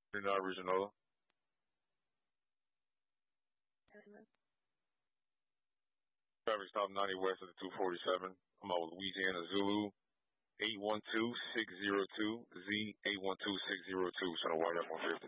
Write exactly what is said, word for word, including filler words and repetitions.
thirty-nine Regional. Traffic stop ninety west of the two forty-seven. I'm out with Louisiana Zulu. eight one two, six zero two, Z eight one two, six zero two, Center White F one fifty.